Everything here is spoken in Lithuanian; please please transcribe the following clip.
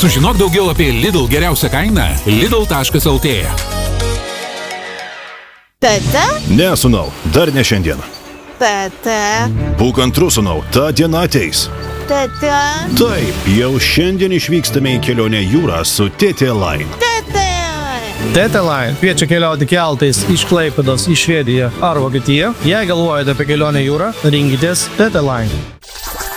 Sužinok daugiau apie Lidl geriausią kainą lidl.lt. Teta? Ne, sūnau, dar ne šiandien. Teta? Būk antrus, sūnau, ta diena ateis. Teta? Taip, jau šiandien išvykstame į kelionę jūrą su TT Line. Teta? TT Line kviečia keliauti keltais iš Klaipėdos į Švediją ar Vokietiją. Jei galvojate apie kelionę jūrą, rinkitės TT Line.